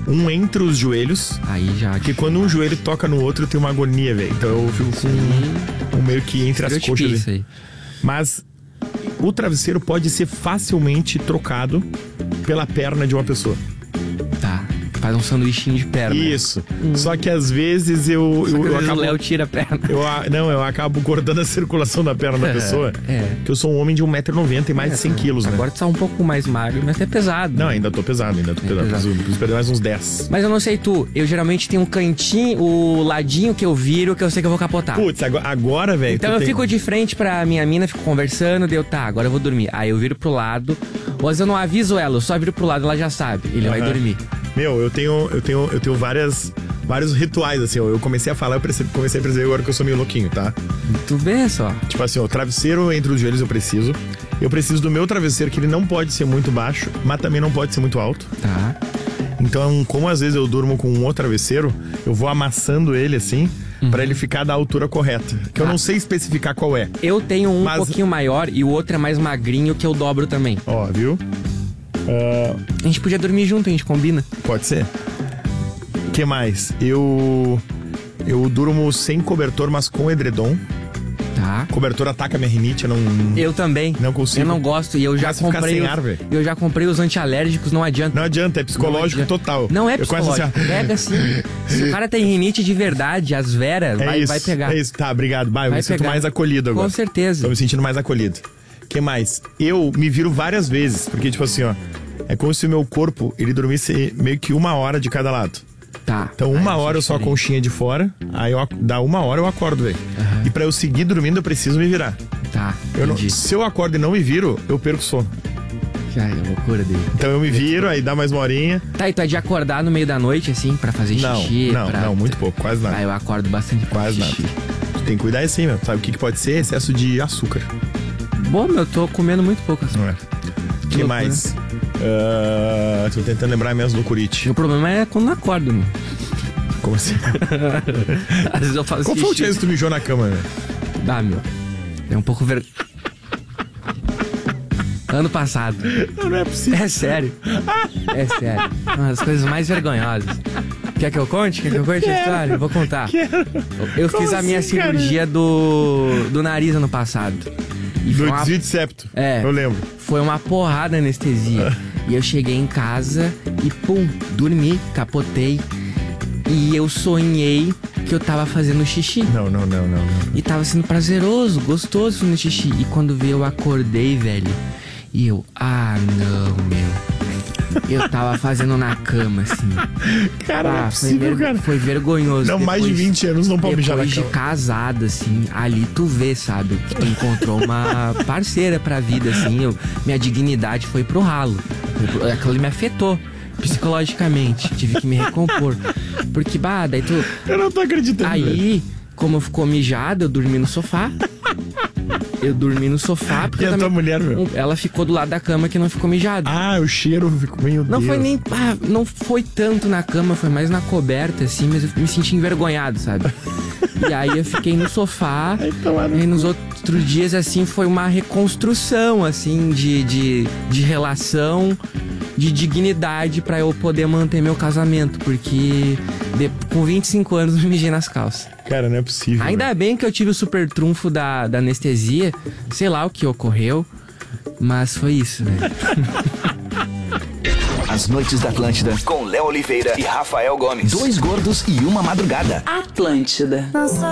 um entre os joelhos. Aí já. Porque quando um joelho toca no outro, tem uma agonia, velho. Então eu fico com um meio que entre as coxas isso aí. Mas o travesseiro pode ser facilmente trocado pela perna de uma pessoa. Tá. Faz um sanduichinho de perna. Isso. Só que às vezes eu acabo... O Léo tira a perna. Eu acabo cortando a circulação da perna da pessoa. Porque eu sou um homem de 1,90m e mais de 100 quilos, né? Agora tu tá um pouco mais magro, mas é pesado. Não, ainda tô pesado. Preciso perder mais uns 10. Mas eu não sei tu, eu geralmente tenho um cantinho, o ladinho que eu viro, que eu sei que eu vou capotar. Putz, agora, velho... Então eu fico de frente pra minha mina, fico conversando, tá, agora eu vou dormir. Aí eu viro pro lado, ou às vezes eu não aviso ela, eu só viro pro lado, ela já sabe, ele vai dormir. Meu, eu tenho vários rituais, assim, eu comecei a falar, comecei a perceber agora que eu sou meio louquinho, tá? Tu vê só. Tipo assim, o travesseiro entre os joelhos eu preciso do meu travesseiro, que ele não pode ser muito baixo, mas também não pode ser muito alto. Tá. Então, como às vezes eu durmo com um outro travesseiro, eu vou amassando ele assim, pra ele ficar da altura correta. Que eu não sei especificar qual é. Eu tenho um pouquinho maior e o outro é mais magrinho, que eu dobro também. Ó, viu? A gente podia dormir junto, a gente combina. Pode ser. O que mais? Eu durmo sem cobertor, mas com edredom. Tá. Cobertor ataca minha rinite, eu também. Não consigo. Eu não gosto e eu já comprei. Eu já comprei os antialérgicos, não adianta. Não adianta, é psicológico total. Não é psicológico. Pega sim. Se o cara tem rinite de verdade, as veras, vai pegar. É isso, tá, obrigado. Eu me sinto mais acolhido agora. Com certeza. Tô me sentindo mais acolhido. O que mais? Eu me viro várias vezes, porque tipo assim, ó, é como se o meu corpo, ele dormisse meio que 1 hora de cada lado. Tá. Então 1 hora eu só a conchinha de fora, aí dá 1 hora eu acordo, velho. E pra eu seguir dormindo eu preciso me virar. Tá, se eu acordo e não me viro, eu perco sono. Já é loucura dele. Então eu me viro, aí dá mais 1 horinha. Tá, e tu é de acordar no meio da noite, assim, pra fazer xixi? Não, muito pouco, quase nada. Ah, eu acordo bastante pra quase xixi. Nada. Tu tem que cuidar assim, meu. Sabe o que pode ser? Excesso de açúcar. Bom, eu tô comendo muito pouco açúcar. Não é. O que mais? Tô tentando lembrar minhas loucurite. O problema é quando não acordo, meu. Como assim? Às vezes eu faço Qual foi o última vez que tu mijou na cama, né? Meu. É um pouco Ano passado. Não é possível. É sério. É sério. Uma das coisas mais vergonhosas. Quer que eu conte? A história? Eu vou contar. Eu fiz a minha cirurgia do nariz ano passado. E do desvio de septo. Eu lembro. Foi uma porrada anestesia. E eu cheguei em casa e dormi, capotei. E eu sonhei que eu tava fazendo xixi. Não. E tava sendo prazeroso, gostoso no xixi. E quando veio, eu acordei, velho. E eu, não, meu. Eu tava fazendo na cama, assim. Cara, não é possível, cara. Foi vergonhoso. Não, mais de 20 anos não pode mijar na cama. Depois de casado, assim, ali tu vê, sabe? Que tu encontrou uma parceira pra vida, assim. Minha dignidade foi pro ralo. Aquilo me afetou psicologicamente. Tive que me recompor. Porque, daí tu... Eu não tô acreditando. Aí, como ficou mijado, eu dormi no sofá. Porque e a tua mulher, meu? Ela ficou do lado da cama que não ficou mijado. O cheiro ficou meio... Não foi nem... não foi tanto na cama, foi mais na coberta, assim, mas eu me senti envergonhado, sabe? E aí eu fiquei no sofá. E nos outros dias, assim, foi uma reconstrução, assim, de relação, de dignidade pra eu poder manter meu casamento. Porque com 25 anos eu me mijei nas calças. Cara, não é possível. Ainda bem que eu tive o super trunfo da anestesia. Sei lá o que ocorreu, mas foi isso, né? As Noites da Atlântida, com Léo Oliveira e Rafael Gomes. 2 gordos e uma madrugada. Atlântida.